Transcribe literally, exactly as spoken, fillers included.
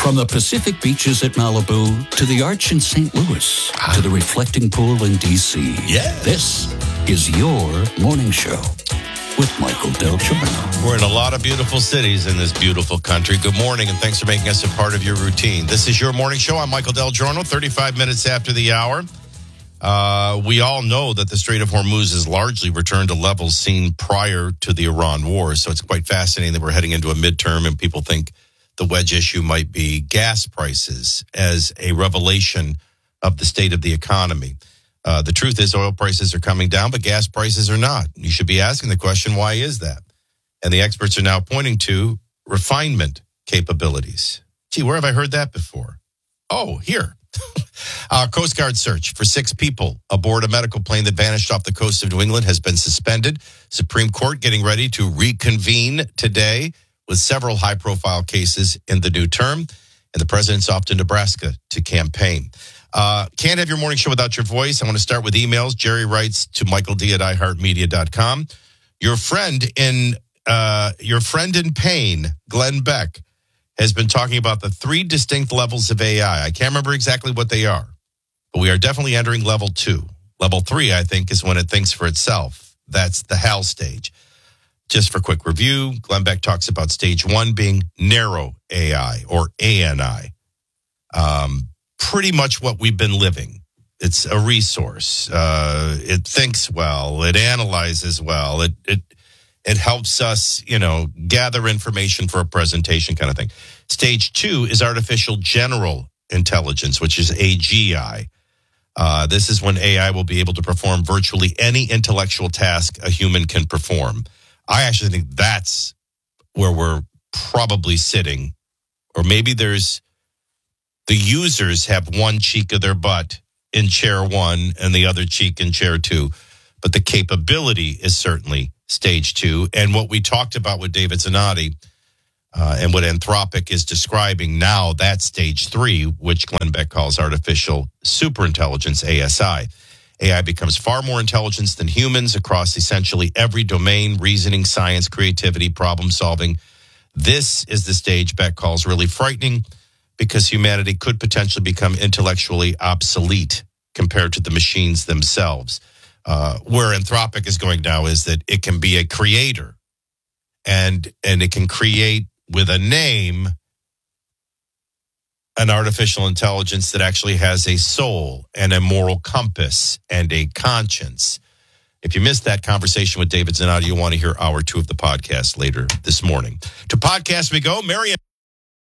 From the Pacific beaches at Malibu to the Arch in Saint Louis to the reflecting pool in D C Yes. This is your morning show with Michael Del Giorno. We're in a lot of beautiful cities in this beautiful country. Good morning, and thanks for making us a part of your routine. This is your morning show. I'm Michael Del Giorno, thirty-five minutes after the hour. Uh, we all know that the Strait of Hormuz has largely returned to levels seen prior to the Iran war, so it's quite fascinating that we're heading into a midterm and people think the wedge issue might be gas prices as a revelation of the state of the economy. Uh, the truth is oil prices are coming down, but gas prices are not. You should be asking the question, why is that? And the experts are now pointing to refinement capabilities. Gee, where have I heard that before? Oh, here. uh, Coast Guard search for six people aboard a medical plane that vanished off the coast of New England has been suspended. Supreme Court getting ready to reconvene today with several high-profile cases in the new term. And the president's off to Nebraska to campaign. Uh, can't have your morning show without your voice. I want to start with emails. Jerry writes to Michael D at i heart media dot com. Your friend in uh, your friend in pain, Glenn Beck, has been talking about the three distinct levels of A I. I can't remember exactly what they are, but we are definitely entering level two. Level three, I think, is when it thinks for itself. That's the HAL stage. Just for quick review, Glenn Beck talks about stage one being narrow A I or A N I. Um, pretty much what we've been living. It's a resource. Uh, it thinks well. It analyzes well. It it it helps us, you know, gather information for a presentation kind of thing. Stage two is artificial general intelligence, which is A G I. Uh, this is when A I will be able to perform virtually any intellectual task a human can perform. I actually think that's where we're probably sitting. Or maybe there's the users have one cheek of their butt in chair one and the other cheek in chair two. But the capability is certainly stage two. And what we talked about with David Zanotti uh, and what Anthropic is describing now, that's stage three, which Glenn Beck calls artificial superintelligence, A S I. A I becomes far more intelligent than humans across essentially every domain: reasoning, science, creativity, problem solving. This is the stage Beck calls really frightening because humanity could potentially become intellectually obsolete compared to the machines themselves. Uh, where Anthropic is going now is that it can be a creator and, and it can create with a name an artificial intelligence that actually has a soul and a moral compass and a conscience. If you missed that conversation with David Zanotti, you'll want to hear hour two of the podcast later this morning. To podcast we go. Marianne